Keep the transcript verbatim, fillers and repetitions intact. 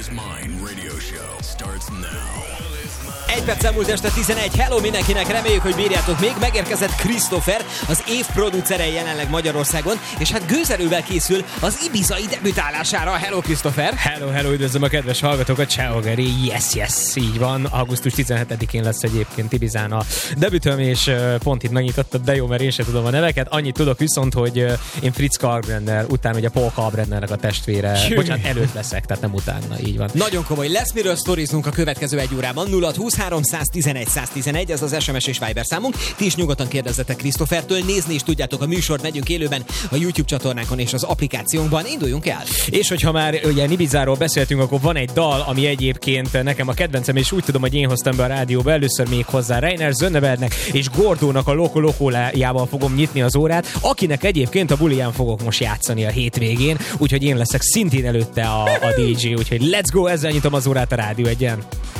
is Mine radio show starts now. Egy perc elmúlt este tizenegy. Hello mindenkinek, reméljük, hogy bírjátok még. Megérkezett Christopher, az év producere jelenleg Magyarországon, és hát gőzerővel készül az ibizai debütálására. Hello Christopher! Hello, hello, üdvözlöm a kedves hallgatókat, ciao Geri, yes, yes, így van. augusztus tizenhetedikén lesz egyébként Ibizán a debütöm, és pont itt megnyitottad, de jó, mert én sem tudom a neveket. Annyit tudok viszont, hogy én Fritz Kalkbrenner, utána ugye Paul Kalkbrennernek a testvére, Jö. bocsánat, előtt leszek, tehát nem utána, így van. Nagyon komoly, lesz miről sztoriznunk a következő egy órában. nulla húsz háromszáztizenegy száztizenegy, ez az es em es és Viber számunk. Ti is nyugodtan kérdezzetek Christophertől, nézni is tudjátok a műsort, megyünk élőben a YouTube csatornánkon és az applikációnkban. Induljunk el! És hogyha már ugye Ibizáról beszéltünk, akkor van egy dal, ami egyébként nekem a kedvencem, és úgy tudom, hogy én hoztam be a rádióba először még hozzá. Rainer Zönnebergnek és Gordónak a Loko Lokójával fogom nyitni az órát, akinek egyébként a buliján fogok most játszani a hétvégén, úgyhogy én leszek szintén előtte a, a dé dzsé, úgyhogy let's go, ezzel nyitom az órát a Rádió Egyen.